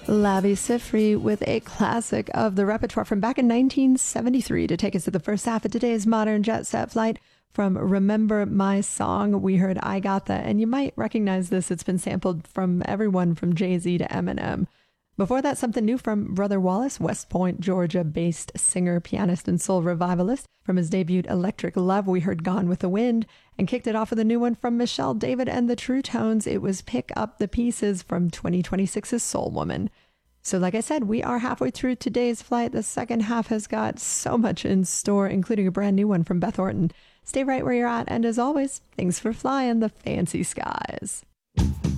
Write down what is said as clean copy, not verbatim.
Lavi Siffre with a classic of the repertoire from back in 1973 to take us to the first half of today's Modern Jet Set Flight. From Remember My Song, we heard I Got That, and you might recognize this. It's been sampled from everyone from Jay-Z to Eminem. Before that, something new from Brother Wallace, West Point, Georgia-based singer, pianist, and soul revivalist. From his debut Electric Love, we heard Gone with the Wind, and kicked it off with a new one from Michelle David and the True Tones. It was Pick Up the Pieces from 2026's Soul Woman. So like I said, we are halfway through today's flight. The second half has got so much in store, including a brand new one from Beth Orton. Stay right where you're at, and as always, thanks for flying the fancy skies.